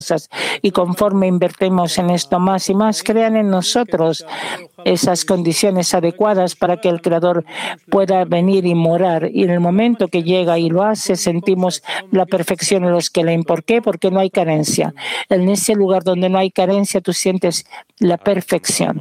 cosas. Y conforme invertimos en esto más y más, crean en nosotros esas condiciones adecuadas para que el Creador pueda venir y morar. Y en el momento que llega y lo hace, sentimos la perfección en los que leen. ¿Por qué? Porque no hay carencia. En ese lugar donde no hay carencia, tú sientes la perfección.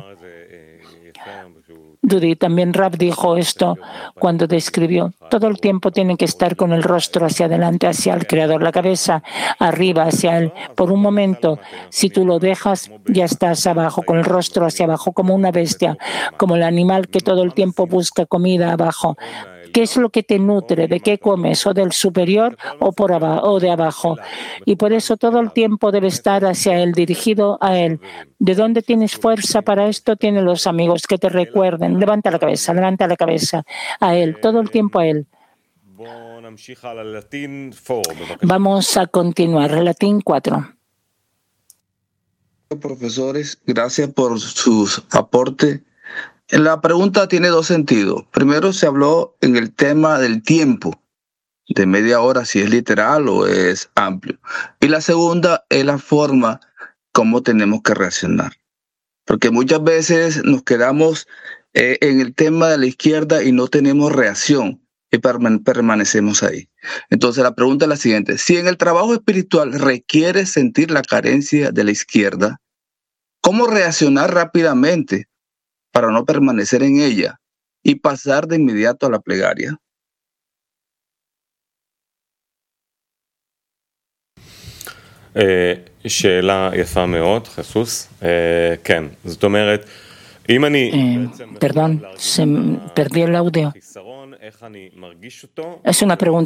Dudi, también Rab dijo esto cuando describió. Todo el tiempo tienen que estar con el rostro hacia adelante, hacia el Creador, la cabeza arriba, hacia Él. Por un momento, si tú lo dejas, ya estás abajo, con el rostro hacia abajo, como una bestia, como el animal que todo el tiempo busca comida abajo. ¿Qué es lo que te nutre? ¿De qué comes? ¿O del superior o por abajo, o de abajo? Y por eso todo el tiempo debe estar hacia Él, dirigido a Él. ¿De dónde tienes fuerza para esto? Tienes los amigos que te recuerden. Levanta la cabeza a Él, todo el tiempo a Él. Vamos a continuar. Latín 4. Profesores, gracias por sus aportes. La pregunta tiene dos sentidos. Primero se habló en el tema del tiempo, de media hora, si es literal o es amplio. Y la segunda es la forma como tenemos que reaccionar. Porque muchas veces nos quedamos en el tema de la izquierda y no tenemos reacción y permanecemos ahí. Entonces la pregunta es la siguiente. Si en el trabajo espiritual requiere sentir la carencia de la izquierda, ¿cómo reaccionar rápidamente para no permanecer en ella y pasar de inmediato a la plegaria? שאלה יפה מאוד, חיסוס. כן, זאת אומרת, אם אני... Perdón, se perdí el audio. Es una pregunta